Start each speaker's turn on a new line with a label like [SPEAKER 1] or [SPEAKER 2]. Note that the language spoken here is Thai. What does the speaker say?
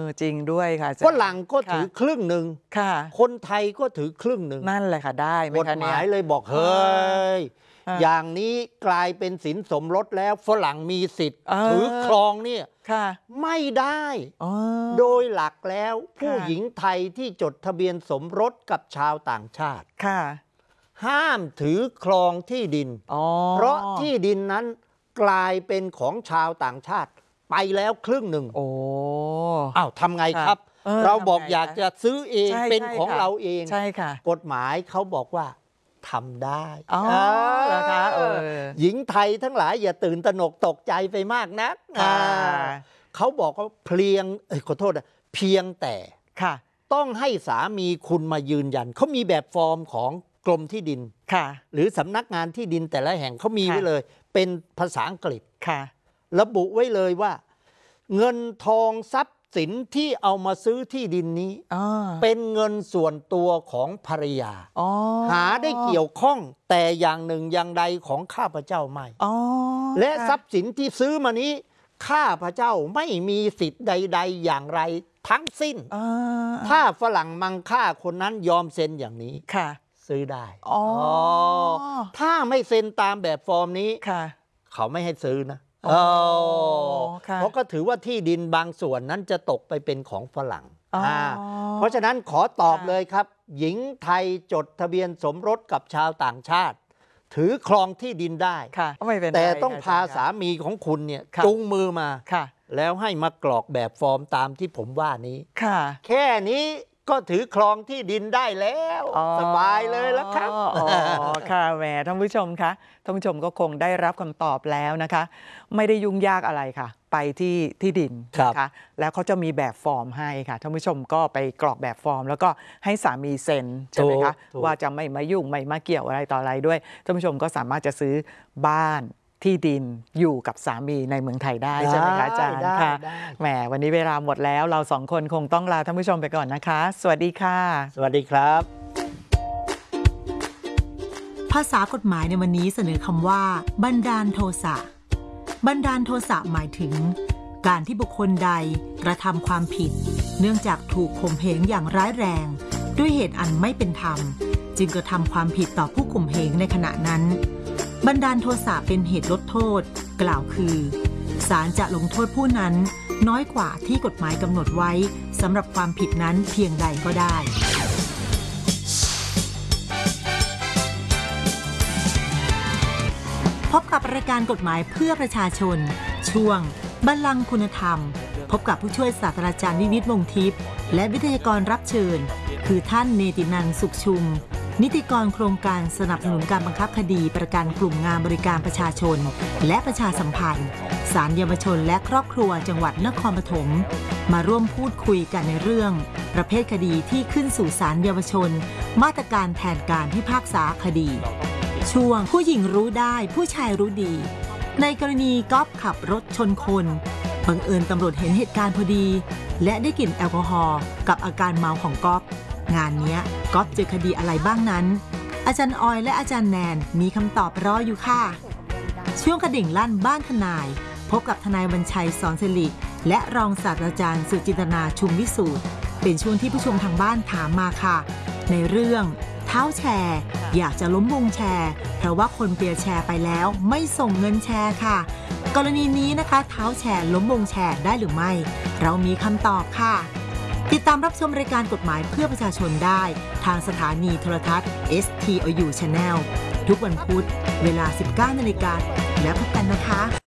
[SPEAKER 1] จริงด้วยค่ะ
[SPEAKER 2] ฝรั่งก็ถือครึ่งหนึ่งคนไทยก็ถือครึ่งหนึ่ง
[SPEAKER 1] นั่นแหละค่ะได้
[SPEAKER 2] กฎหมายเลยบอกเฮ้ยอย่างนี้กลายเป็นสินสมรสแล้วฝรั่งมีสิทธิ์ถือครองเนี่ยไม่ได้โดยหลักแล้วผู้หญิงไทยที่จดทะเบียนสมรสกับชาวต่างชาติห้ามถือครองที่ดินเพราะที่ดินนั้นกลายเป็นของชาวต่างชาติไปแล้วครึ่งหนึ่งอ้าวทำไงครับเราบอกอยากจะซื้อเองเป็นของเราเองกฎหมายเขาบอกว่าทำได้หญิงไทยทั้งหลายอย่าตื่นตระหนกตกใจไปมากนักเขาบอกว่าเพียงแต่ต้องให้สามีคุณมายืนยันเขามีแบบฟอร์มของกรมที่ดินหรือสำนักงานที่ดินแต่ละแห่งเขามีไว้เลยเป็นภาษาอังกฤษระบุไว้เลยว่าเงินทองทรัพย์สินที่เอามาซื้อที่ดินนี้เป็นเงินส่วนตัวของภรรยาหาได้เกี่ยวข้องแต่อย่างหนึ่งอย่างใดของข้าพเจ้าไม่และทรัพย์สินที่ซื้อมานี้ข้าพเจ้าไม่มีสิทธิ์ใดๆอย่างไรทั้งสิ้นถ้าฝรั่งมังค่าคนนั้นยอมเซ็นอย่างนี้ซื้อได้ถ้าไม่เซ็นตามแบบฟอร์มนี้เขาไม่ให้ซื้อนะเพราะก็ถือว่าที่ดินบางส่วนนั้นจะตกไปเป็นของฝรั่งเพราะฉะนั้นขอตอบเลยครับหญิงไทยจดทะเบียนสมรสกับชาวต่างชาติถือครองที่ดินได้แต่ต้องพาสามีของคุณเนี่ยจูงมือมาแล้วให้มากรอกแบบฟอร์มตามที่ผมว่านี้แค่นี้ก็ถือครองที่ดินได้แล้วสบายเลยแล้วครับ
[SPEAKER 1] ค่ะแหมท่านผู้ชมคะท่านผู้ชมก็คงได้รับคำตอบแล้วนะคะไม่ได้ยุ่งยากอะไรค่ะไปที่ดินนะคะแล้วเขาจะมีแบบฟอร์มให้ค่ะท่านผู้ชมก็ไปกรอกแบบฟอร์มแล้วก็ให้สามีเซ็นใช่ไหมคะว่าจะไม่มายุ่งไม่มาเกี่ยวอะไรต่ออะไรด้วยท่านผู้ชมก็สามารถจะซื้อบ้านที่ดินอยู่กับสามีในเมืองไทยได้ใช่ไหมคะอาจารย์ค่ะแหมวันนี้เวลาหมดแล้วเราสองคนคงต้องลาท่านผู้ชมไปก่อนนะคะสวัสดีค่ะ
[SPEAKER 2] สวัสดีครับ
[SPEAKER 3] ภาษากฎหมายในวันนี้เสนอคำว่าบันดาลโทสะบันดาลโทสะหมายถึงการที่บุคคลใดกระทำความผิดเนื่องจากถูกข่มเหงอย่างร้ายแรงด้วยเหตุอันไม่เป็นธรรมจึงกระทำความผิดต่อผู้ข่มเหงในขณะนั้นบันดาลโทสะเป็นเหตุลดโทษกล่าวคือศาลจะลงโทษผู้นั้นน้อยกว่าที่กฎหมายกำหนดไว้สำหรับความผิดนั้นเพียงใดก็ได้พบกับรายการกฎหมายเพื่อประชาชนช่วงบัลลังก์คุณธรรมพบกับผู้ช่วยศาสตราจารย์วินิตวงศ์ทิพย์และวิทยากรรับเชิญคือท่านเนตินันท์สุขชุมนิติกรโครงการสนับสนุนการบังคับคดีประกันกลุ่มงานบริการประชาชนและประชาสัมพันธ์ศาลเยาวชนและครอบครัวจังหวัดนครปฐมมาร่วมพูดคุยกันในเรื่องประเภทคดีที่ขึ้นสู่ศาลเยาวชนมาตรการแทนการพิพากษาคดีช่วงผู้หญิงรู้ได้ผู้ชายรู้ดีในกรณีก๊อฟขับรถชนคนบังเอิญตำรวจเห็นเหตุการณ์พอดีและได้กลิ่นแอลกอฮอล์กับอาการเมาของก๊อฟงานนี้ก๊อฟเจอคดีอะไรบ้างนั้นอาจารย์ออยและอาจารย์แนนมีคำตอบรออยู่ค่ะช่วงกระดิ่งลั่นบ้านทนายพบกับทนายบัญชัยสอนสิริและรองศาสตราจารย์สุจินตนาชุมวิสูตรเป็นช่วงที่ผู้ชมทางบ้านถามมาค่ะในเรื่องเท้าแชร์อยากจะล้มวงแชร์เพราะว่าคนเปียร์แชร์ไปแล้วไม่ส่งเงินแชร์ค่ะกรณีนี้นะคะเท้าแชร์ล้มวงแชร์ได้หรือไม่เรามีคำตอบค่ะติดตามรับชมรายการกฎหมายเพื่อประชาชนได้ทางสถานีโทรทัศน์ STOU Channel ทุกวันพุธเวลา 19 นาฬิกาแล้วพบกันนะคะ